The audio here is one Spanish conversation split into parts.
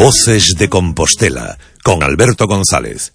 Voces de Compostela, con Alberto González.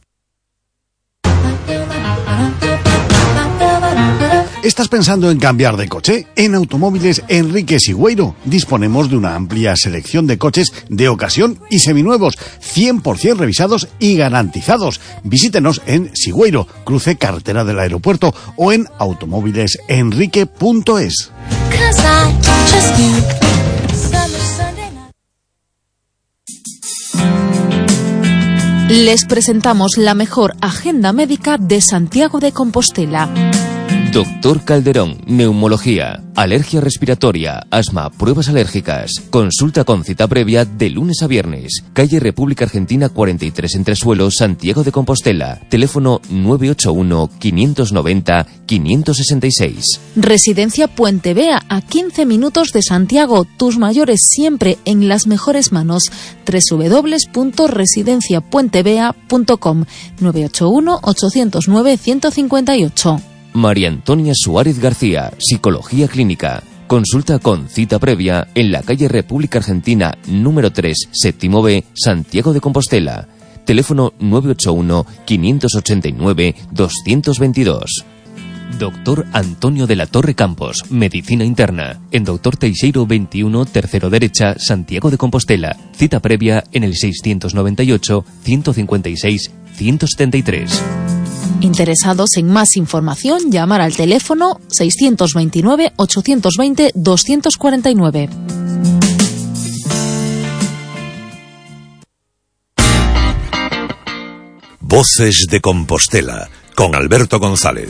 ¿Estás pensando en cambiar de coche? En Automóviles Enrique Sigüeiro disponemos de una amplia selección de coches de ocasión y seminuevos, 100% revisados y garantizados. Visítenos en Sigüeiro, cruce carretera del aeropuerto, o en automóvilesenrique.es. Les presentamos la mejor agenda médica de Santiago de Compostela. Doctor Calderón, neumología, alergia respiratoria, asma, pruebas alérgicas. Consulta con cita previa de lunes a viernes. Calle República Argentina 43 Entresuelo, Santiago de Compostela. Teléfono 981-590-566. Residencia Puente Vea, a 15 minutos de Santiago. Tus mayores siempre en las mejores manos. www.residenciapuentevea.com 981-809-158. María Antonia Suárez García, Psicología Clínica. Consulta con cita previa en la calle República Argentina número 3, séptimo B, Santiago de Compostela. Teléfono 981-589-222. Doctor Antonio de la Torre Campos, Medicina Interna. En Doctor Teixeiro 21, tercero derecha, Santiago de Compostela. Cita previa en el 628-156-173. Interesados en más información, llamar al teléfono 629-820-249. Voces de Compostela, con Alberto González.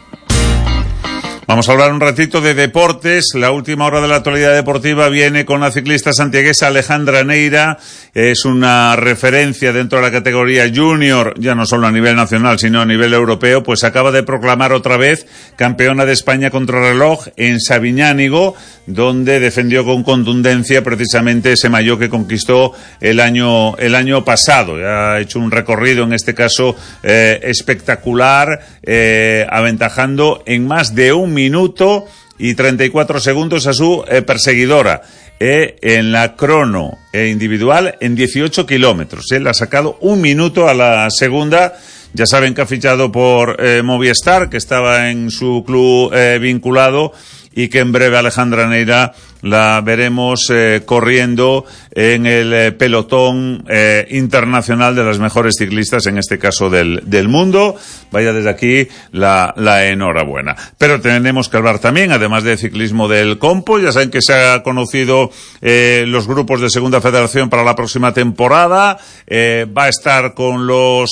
Vamos a hablar un ratito de deportes. La última hora de la actualidad deportiva viene con la ciclista santiaguesa Alejandra Neira. Es una referencia dentro de la categoría junior, ya no solo a nivel nacional, sino a nivel europeo, pues acaba de proclamar otra vez campeona de España contrarreloj en Sabiñánigo, donde defendió con contundencia precisamente ese maillot que conquistó el año pasado. Ha hecho un recorrido, en este caso, espectacular, aventajando en más de 1 minuto y 34 segundos a su perseguidora. En la crono individual en 18 kilómetros. Le ha sacado 1 minuto a la segunda. Ya saben que ha fichado por Movistar, que estaba en su club vinculado, y que en breve Alejandra Neira la veremos corriendo en el pelotón internacional de las mejores ciclistas, en este caso del mundo. Vaya, desde aquí la enhorabuena. Pero tenemos que hablar también, además de ciclismo del Compo. Ya saben que se ha conocido los grupos de Segunda Federación para la próxima temporada. Va a estar con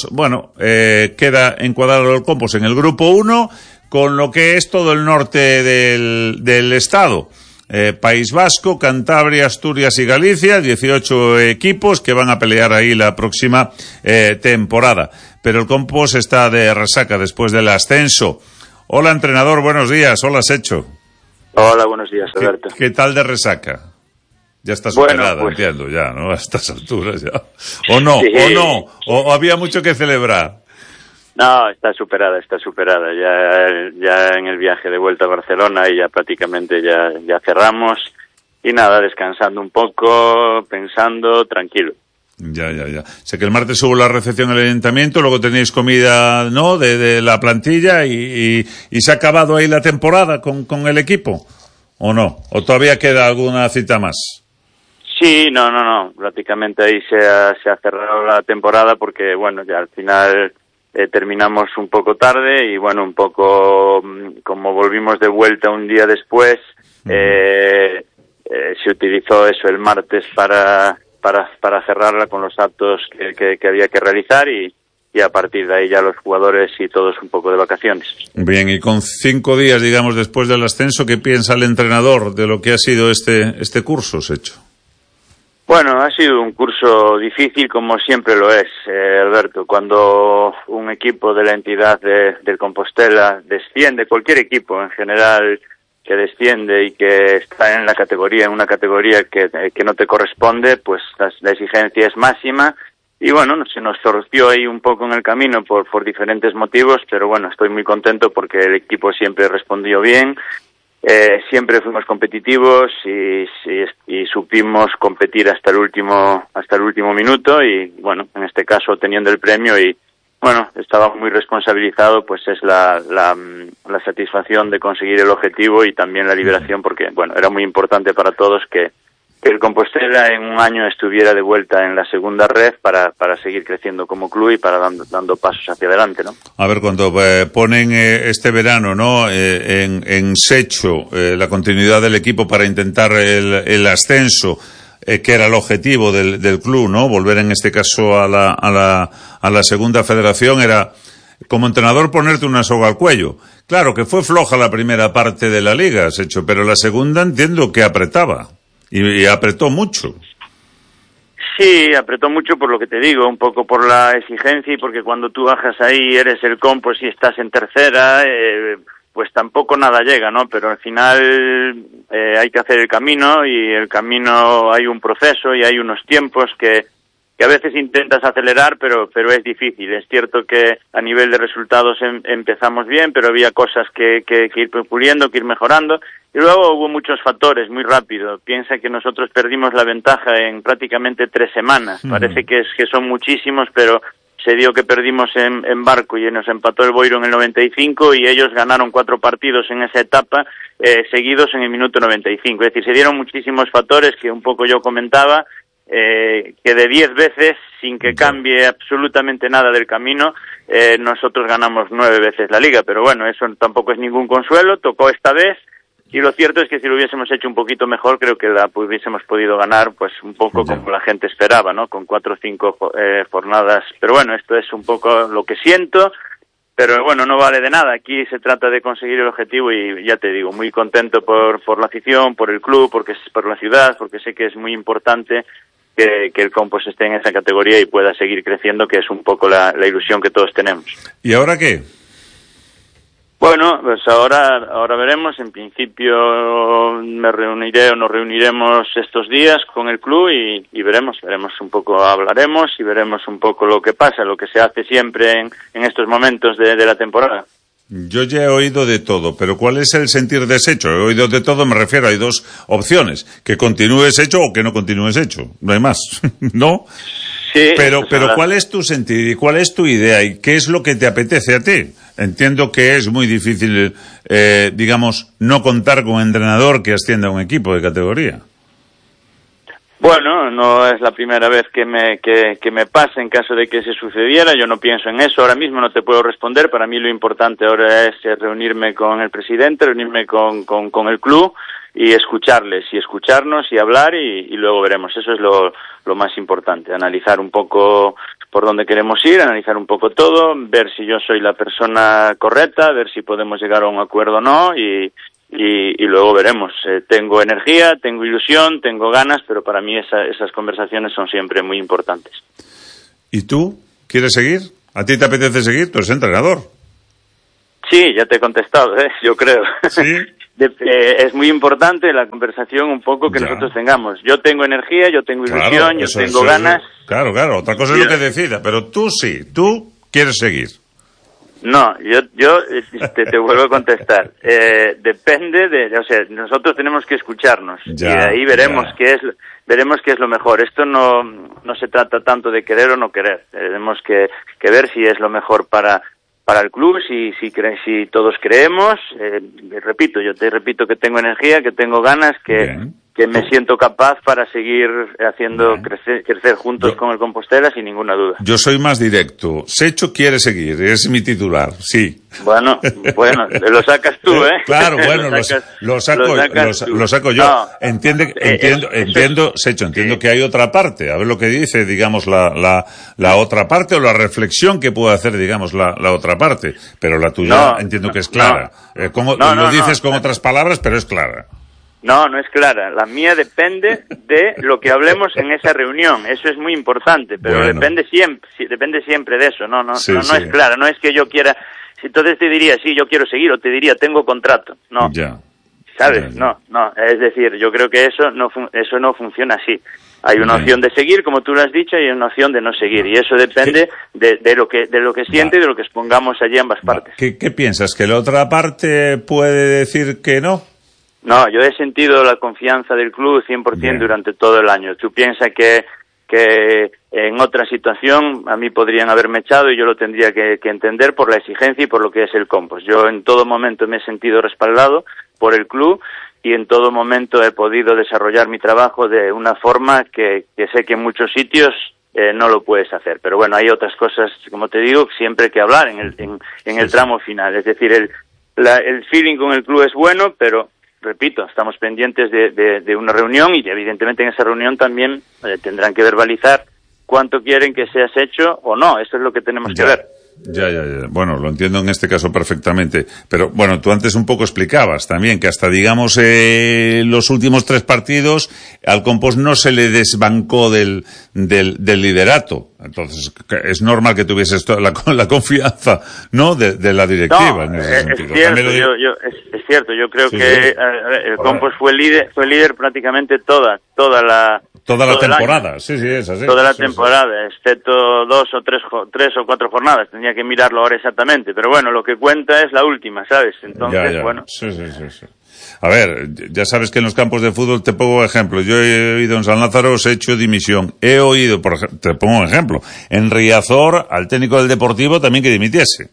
queda encuadrado el Compos en el grupo 1, con lo que es todo el norte del estado. País Vasco, Cantabria, Asturias y Galicia, 18 equipos que van a pelear ahí la próxima temporada. Pero el Compos está de resaca después del ascenso. Hola, entrenador, buenos días. Hola, Secho. Hola, buenos días, Alberto. ¿Qué tal de resaca? Ya está superada, pues, entiendo, ya, ¿no? A estas alturas ya. ¿O no? Sí. ¿O no? ¿O había mucho que celebrar? No, está superada. Ya en el viaje de vuelta a Barcelona y ya prácticamente ya cerramos. Y nada, descansando un poco, pensando, tranquilo. Ya. Sé que el martes hubo la recepción en el ayuntamiento, luego tenéis comida, ¿no?, de la plantilla y se ha acabado ahí la temporada con el equipo, ¿o no? ¿O todavía queda alguna cita más? Sí, no. Prácticamente ahí se ha cerrado la temporada porque, bueno, ya al final terminamos un poco tarde y, bueno, un poco como volvimos de vuelta un día después, se utilizó eso el martes para cerrarla con los actos que había que realizar y a partir de ahí ya los jugadores y todos un poco de vacaciones. Bien, y con 5 días, digamos, después del ascenso, ¿qué piensa el entrenador de lo que ha sido este curso, Secho? Bueno, ha sido un curso difícil como siempre lo es, Alberto. Cuando un equipo de la entidad del Compostela desciende, cualquier equipo en general que desciende y que está en una categoría que no te corresponde, pues la exigencia es máxima. Y bueno, se nos torció ahí un poco en el camino por diferentes motivos, pero bueno, estoy muy contento porque el equipo siempre respondió bien. siempre fuimos competitivos y supimos competir hasta el último minuto, y bueno, en este caso teniendo el premio, y bueno, estaba muy responsabilizado, pues es la satisfacción de conseguir el objetivo y también la liberación, porque bueno, era muy importante para todos que el Compostela en un año estuviera de vuelta en la segunda red para seguir creciendo como club y para dando pasos hacia adelante, ¿no? A ver, cuando ponen este verano, ¿no?, en Secho la continuidad del equipo para intentar el ascenso, que era el objetivo del club, ¿no?, volver en este caso a la segunda federación, era como entrenador ponerte una soga al cuello. Claro que fue floja la primera parte de la liga, Secho, pero la segunda entiendo que apretaba. Y apretó mucho. Sí, apretó mucho por lo que te digo, un poco por la exigencia, y porque cuando tú bajas ahí, eres el compo, si estás en tercera, pues tampoco nada llega, ¿no? Pero al final hay que hacer el camino, y el camino hay un proceso y hay unos tiempos que a veces intentas acelerar, pero es difícil. Es cierto que a nivel de resultados empezamos bien, pero había cosas que ir puliendo, que ir mejorando. Y luego hubo muchos factores muy rápido. Piensa que nosotros perdimos la ventaja en prácticamente 3 semanas. Parece que son muchísimos, pero se dio que perdimos en Barco y nos empató el Boiro en el 95, y ellos ganaron 4 partidos en esa etapa seguidos en el minuto 95. Es decir, se dieron muchísimos factores que un poco yo comentaba, que de 10 veces, sin que cambie absolutamente nada del camino, nosotros ganamos 9 veces la liga. Pero bueno, eso tampoco es ningún consuelo, tocó esta vez. Y lo cierto es que si lo hubiésemos hecho un poquito mejor, creo que hubiésemos podido ganar, pues un poco como la gente esperaba, ¿no? Con 4 o 5 jornadas. Pero bueno, esto es un poco lo que siento, pero bueno, no vale de nada. Aquí se trata de conseguir el objetivo, y ya te digo, muy contento por la afición, por el club, por la ciudad, porque sé que es muy importante que el Compost esté en esa categoría y pueda seguir creciendo, que es un poco la ilusión que todos tenemos. ¿Y ahora qué? Bueno, pues ahora veremos. En principio me reuniré o nos reuniremos estos días con el club y veremos un poco, hablaremos y veremos un poco lo que pasa, lo que se hace siempre en estos momentos de la temporada. Yo ya he oído de todo, pero ¿cuál es el sentir de Secho? He oído de todo, me refiero, hay 2 opciones, que continúes Secho o que no continúes Secho, no hay más, ¿no? Sí. Pero ¿cuál es tu sentir y cuál es tu idea y qué es lo que te apetece a ti? Entiendo que es muy difícil, digamos, no contar con un entrenador que ascienda a un equipo de categoría. Bueno, no es la primera vez que me pasa. En caso de que se sucediera, yo no pienso en eso. Ahora mismo no te puedo responder. Para mí lo importante ahora es reunirme con el presidente, reunirme con el club y escucharles y escucharnos y hablar y luego veremos. Eso es lo más importante, analizar un poco por dónde queremos ir, analizar un poco todo, ver si yo soy la persona correcta, ver si podemos llegar a un acuerdo o no y luego veremos. Tengo energía, tengo ilusión, tengo ganas, pero para mí esas conversaciones son siempre muy importantes. ¿Y tú? ¿Quieres seguir? ¿A ti te apetece seguir? Tú eres entrenador. Sí, ya te he contestado, yo creo. ¿Sí? Es muy importante la conversación un poco que nosotros tengamos. Yo tengo energía, yo tengo ilusión, yo tengo ganas. Claro, otra cosa es lo que decida, pero tú sí, tú quieres seguir. No, yo te vuelvo a contestar. Depende o sea, nosotros tenemos que escucharnos y de ahí veremos qué es lo mejor. Esto no se trata tanto de querer o no querer. Tenemos que ver si es lo mejor para el club, si todos creemos. Yo te repito que tengo energía, que tengo ganas, que me siento capaz para seguir haciendo crecer juntos con el Compostela sin ninguna duda. Yo soy más directo. Secho quiere seguir, es mi titular, sí. Bueno, lo sacas tú, ¿eh? Claro, bueno, lo saco yo. No, entiendo, Secho, entiendo que hay otra parte. A ver lo que dice, digamos, la otra parte o la reflexión que puede hacer, digamos, la otra parte. Pero la tuya entiendo que es clara. Lo dices con otras palabras, pero es clara. No es clara. La mía depende de lo que hablemos en esa reunión. Eso es muy importante, pero depende siempre de eso. No es clara. No es que yo quiera. Entonces te diría, sí, yo quiero seguir, o te diría, tengo contrato. No. Ya. ¿Sabes? Ya. No. Es decir, yo creo que eso no funciona así. Hay una opción de seguir, como tú lo has dicho, y una opción de no seguir. Y eso depende de lo que siente y de lo que expongamos allí ambas partes. ¿Qué piensas? ¿Que la otra parte puede decir que no? No, yo he sentido la confianza del club 100% durante todo el año. Tú piensas que en otra situación a mí podrían haberme echado y yo lo tendría que entender por la exigencia y por lo que es el Compost. Yo en todo momento me he sentido respaldado por el club y en todo momento he podido desarrollar mi trabajo de una forma que sé que en muchos sitios no lo puedes hacer. Pero bueno, hay otras cosas, como te digo, siempre hay que hablar en el tramo final. Es decir, el feeling con el club es bueno, pero repito, estamos pendientes de una reunión y evidentemente en esa reunión también tendrán que verbalizar cuánto quieren que seas hecho o no. Eso es lo que tenemos que ver. Ya. Bueno, lo entiendo en este caso perfectamente. Pero bueno, tú antes un poco explicabas también que hasta, digamos, los últimos 3 partidos al Compost no se le desbancó del liderato. Entonces, es normal que tuvieses la confianza, ¿no?, de la directiva. No, en ese sentido. Es cierto. Yo creo que el Compost fue líder prácticamente toda la temporada. Sí, es así. Toda la temporada, excepto 2 o 3 o 4 jornadas. Tenía que mirarlo ahora exactamente. Pero bueno, lo que cuenta es la última, ¿sabes? Entonces, bueno. Sí. A ver, ya sabes que en los campos de fútbol, te pongo ejemplo. Yo he oído en San Lázaro, se ha hecho dimisión. He oído, te pongo un ejemplo, en Riazor, al técnico del Deportivo también que dimitiese.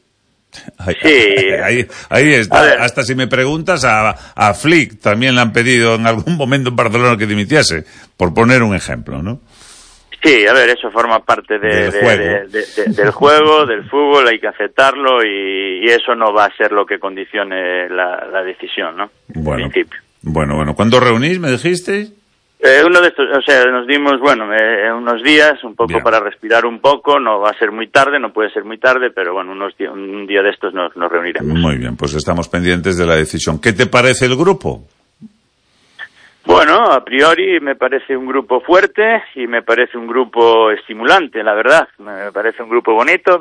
Ahí está. Hasta si me preguntas, a Flick también le han pedido en algún momento en Barcelona que dimitiese, por poner un ejemplo, ¿no? Sí, a ver, eso forma parte del juego, del fútbol, hay que aceptarlo y eso no va a ser lo que condicione la decisión, ¿no? Bueno, en principio. Bueno. ¿Cuándo reunís, me dijiste? Uno de estos, nos dimos, unos días, un poco para respirar un poco, no va a ser muy tarde, no puede ser muy tarde, pero bueno, un día de estos nos reuniremos. Muy bien, pues estamos pendientes de la decisión. ¿Qué te parece el grupo? Bueno, a priori me parece un grupo fuerte y me parece un grupo estimulante, la verdad. Me parece un grupo bonito,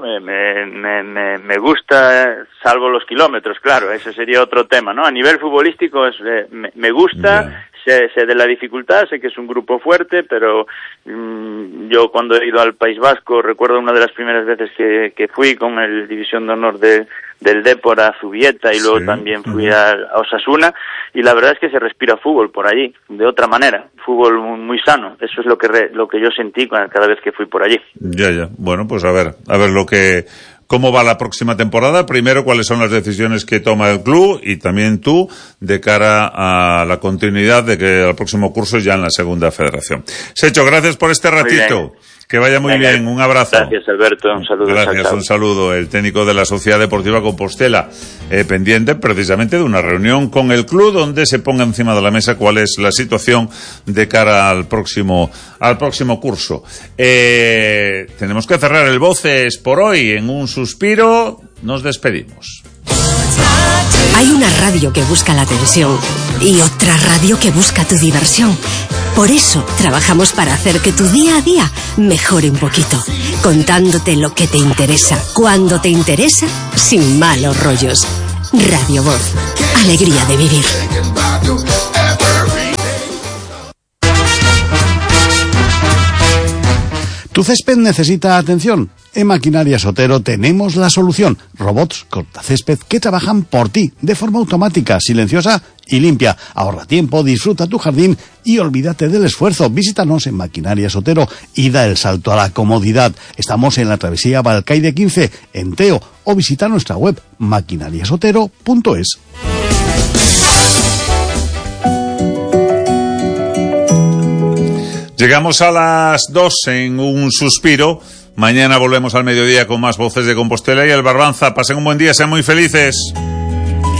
me gusta, salvo los kilómetros, claro, ese sería otro tema, ¿no? A nivel futbolístico me gusta, sé de la dificultad, sé que es un grupo fuerte, pero yo cuando he ido al País Vasco, recuerdo una de las primeras veces que fui con el División de Honor del Depor a Zubieta y luego también fui a Osasuna y la verdad es que se respira fútbol por allí, de otra manera, fútbol muy sano. Eso es lo que yo sentí cada vez que fui por allí. Ya. Bueno, pues a ver cómo va la próxima temporada. Primero, cuáles son las decisiones que toma el club y también tú de cara a la continuidad de que al próximo curso ya en la segunda federación. Secho, gracias por este ratito. Que vaya muy bien, un abrazo. Gracias, Alberto, un saludo. Gracias, un saludo. El técnico de la Sociedad Deportiva Compostela, pendiente precisamente de una reunión con el club donde se ponga encima de la mesa cuál es la situación de cara al próximo curso. Tenemos que cerrar el Voces por hoy. En un suspiro nos despedimos. Hay una radio que busca la atención y otra radio que busca tu diversión. Por eso trabajamos para hacer que tu día a día mejore un poquito, contándote lo que te interesa, cuando te interesa, sin malos rollos. Radio Voz, alegría de vivir. ¿Tu césped necesita atención? En Maquinarias Otero tenemos la solución. Robots cortacésped que trabajan por ti, de forma automática, silenciosa y limpia. Ahorra tiempo, disfruta tu jardín y olvídate del esfuerzo. Visítanos en Maquinarias Otero y da el salto a la comodidad. Estamos en la travesía Balcaide 15, en Teo, o visita nuestra web maquinariasotero.es. Llegamos a las 2 en un suspiro. Mañana volvemos al mediodía con más Voces de Compostela y el Barbanza. Pasen un buen día, sean muy felices.